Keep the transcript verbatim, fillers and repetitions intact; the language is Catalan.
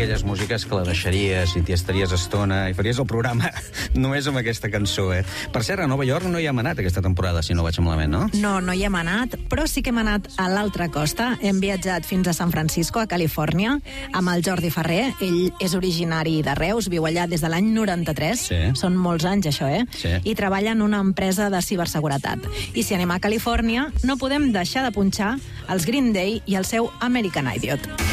d'aquelles músiques que la deixaries i t'hi estaries estona i faries el programa només amb aquesta cançó, eh? Per cert, a Nova York no hi hem anat aquesta temporada, si no vaig malament, no? No, no hi hem anat, però sí que hem anat a l'altra costa. Hem viatjat fins a San Francisco, a Califòrnia, amb el Jordi Ferrer. Ell és originari de Reus, viu allà des de l'any noranta-tres. Sí. Són molts anys, això, eh? Sí. I treballa en una empresa de ciberseguretat. I si anem a Califòrnia, no podem deixar de punxar els Green Day i el seu American Idiot.